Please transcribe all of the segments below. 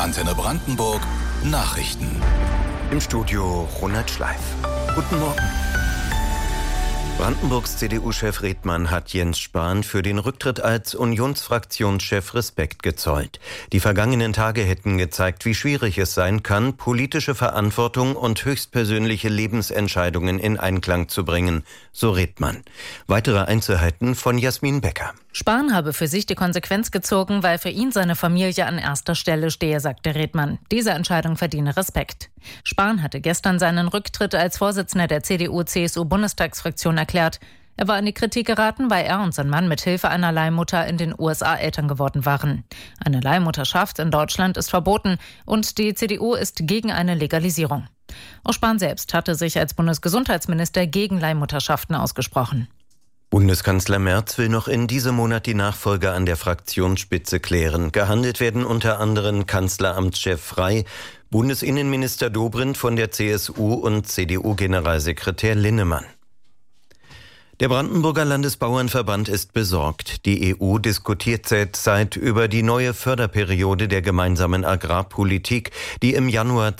Antenne Brandenburg Nachrichten. Im Studio Ronald Schleif. Guten Morgen. Brandenburgs CDU-Chef Redmann hat Jens Spahn für den Rücktritt als Unionsfraktionschef Respekt gezollt. Die vergangenen Tage hätten gezeigt, wie schwierig es sein kann, politische Verantwortung und höchstpersönliche Lebensentscheidungen in Einklang zu bringen, so Redmann. Weitere Einzelheiten von Jasmin Becker. Spahn habe für sich die Konsequenz gezogen, weil für ihn seine Familie an erster Stelle stehe, sagte Redmann. Diese Entscheidung verdiene Respekt. Spahn hatte gestern seinen Rücktritt als Vorsitzender der CDU-CSU-Bundestagsfraktion erklärt. Er war in die Kritik geraten, weil er und sein Mann mit Hilfe einer Leihmutter in den USA Eltern geworden waren. Eine Leihmutterschaft in Deutschland ist verboten und die CDU ist gegen eine Legalisierung. Auch Spahn selbst hatte sich als Bundesgesundheitsminister gegen Leihmutterschaften ausgesprochen. Bundeskanzler Merz will noch in diesem Monat die Nachfolge an der Fraktionsspitze klären. Gehandelt werden unter anderem Kanzleramtschef Frey, Bundesinnenminister Dobrindt von der CSU und CDU-Generalsekretär Linnemann. Der Brandenburger Landesbauernverband ist besorgt. Die EU diskutiert seit über die neue Förderperiode der gemeinsamen Agrarpolitik, die im Januar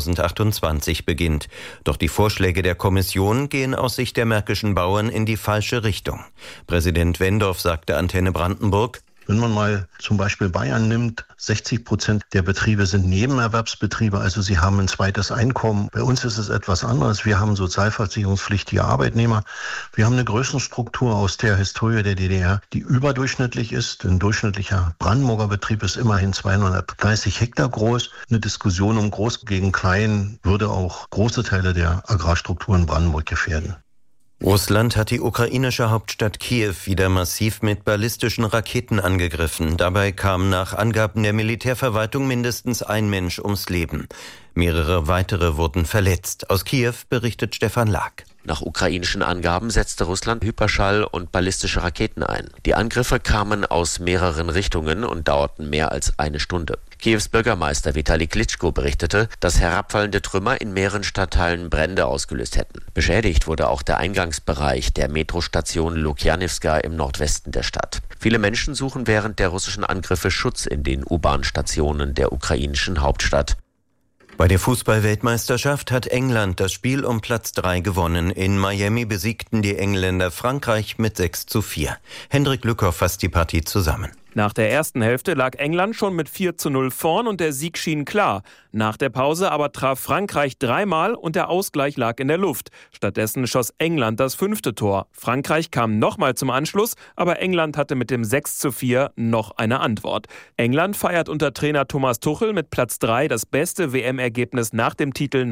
2028 beginnt. Doch die Vorschläge der Kommission gehen aus Sicht der märkischen Bauern in die falsche Richtung. Präsident Wendorf sagte Antenne Brandenburg: Wenn man mal zum Beispiel Bayern nimmt, 60% der Betriebe sind Nebenerwerbsbetriebe, also sie haben ein zweites Einkommen. Bei uns ist es etwas anderes. Wir haben sozialversicherungspflichtige Arbeitnehmer. Wir haben eine Größenstruktur aus der Historie der DDR, die überdurchschnittlich ist. Ein durchschnittlicher Brandenburger Betrieb ist immerhin 230 Hektar groß. Eine Diskussion um Groß gegen Klein würde auch große Teile der Agrarstruktur in Brandenburg gefährden. Russland hat die ukrainische Hauptstadt Kiew wieder massiv mit ballistischen Raketen angegriffen. Dabei kam nach Angaben der Militärverwaltung mindestens ein Mensch ums Leben. Mehrere weitere wurden verletzt. Aus Kiew berichtet Stefan Lag. Nach ukrainischen Angaben setzte Russland Hyperschall- und ballistische Raketen ein. Die Angriffe kamen aus mehreren Richtungen und dauerten mehr als eine Stunde. Kiews Bürgermeister Vitali Klitschko berichtete, dass herabfallende Trümmer in mehreren Stadtteilen Brände ausgelöst hätten. Beschädigt wurde auch der Eingangsbereich der Metrostation Lukjanivska im Nordwesten der Stadt. Viele Menschen suchen während der russischen Angriffe Schutz in den U-Bahn-Stationen der ukrainischen Hauptstadt. Bei der Fußball-Weltmeisterschaft hat England das Spiel um Platz 3 gewonnen. In Miami besiegten die Engländer Frankreich mit 6:4. Hendrik Lückhoff fasst die Partie zusammen. Nach der ersten Hälfte lag England schon mit 4:0 vorn und der Sieg schien klar. Nach der Pause aber traf Frankreich dreimal und der Ausgleich lag in der Luft. Stattdessen schoss England das 5. Tor. Frankreich kam nochmal zum Anschluss, aber England hatte mit dem 6:4 noch eine Antwort. England feiert unter Trainer Thomas Tuchel mit Platz 3 das beste WM-Ergebnis nach dem Titel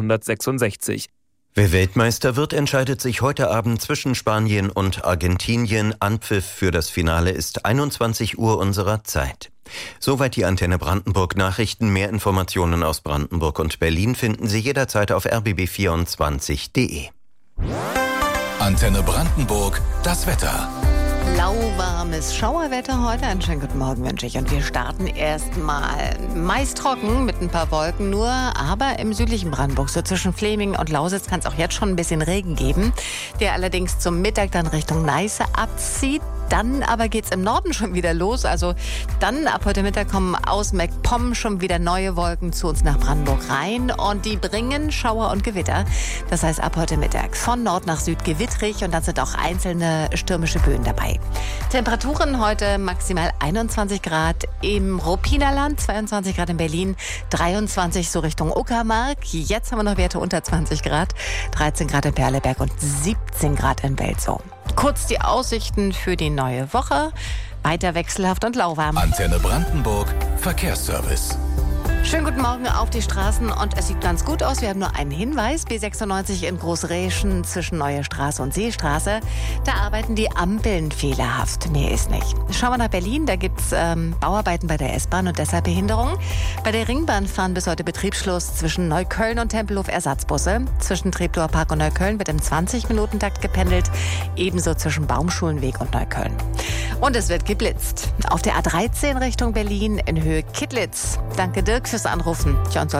1966. Wer Weltmeister wird, entscheidet sich heute Abend zwischen Spanien und Argentinien. Anpfiff für das Finale ist 21 Uhr unserer Zeit. Soweit die Antenne Brandenburg Nachrichten. Mehr Informationen aus Brandenburg und Berlin finden Sie jederzeit auf rbb24.de. Antenne Brandenburg, das Wetter. Lauwarmes Schauerwetter heute. Einen schönen guten Morgen wünsche ich. Und wir starten erstmal meist trocken mit ein paar Wolken nur. Aber im südlichen Brandenburg, so zwischen Fleming und Lausitz, kann es auch jetzt schon ein bisschen Regen geben, der allerdings zum Mittag dann Richtung Neiße abzieht. Dann aber geht's im Norden schon wieder los. Also dann ab heute Mittag kommen aus MacPom schon wieder neue Wolken zu uns nach Brandenburg rein. Und die bringen Schauer und Gewitter. Das heißt ab heute Mittag von Nord nach Süd gewittrig. Und dann sind auch einzelne stürmische Böen dabei. Temperaturen heute maximal 21 Grad im Ruppiner-Land, 22 Grad in Berlin, 23 so Richtung Uckermark. Jetzt haben wir noch Werte unter 20 Grad, 13 Grad in Perleberg und 17 Grad in Belzow. Kurz die Aussichten für die neue Woche. Weiter wechselhaft und lauwarm. Antenne Brandenburg, Verkehrsservice. Schönen guten Morgen auf die Straßen und es sieht ganz gut aus. Wir haben nur einen Hinweis. B96 in Großräschen zwischen Neue Straße und Seestraße. Da arbeiten die Ampeln fehlerhaft. Mehr ist nicht. Schauen wir nach Berlin. Da gibt's Bauarbeiten bei der S-Bahn und deshalb Behinderung. Bei der Ringbahn fahren bis heute Betriebsschluss zwischen Neukölln und Tempelhof Ersatzbusse. Zwischen Treptower Park und Neukölln wird im 20-Minuten-Takt gependelt. Ebenso zwischen Baumschulenweg und Neukölln. Und es wird geblitzt. Auf der A13 Richtung Berlin in Höhe Kittlitz. Danke Dirk fürs Anrufen. Tja, und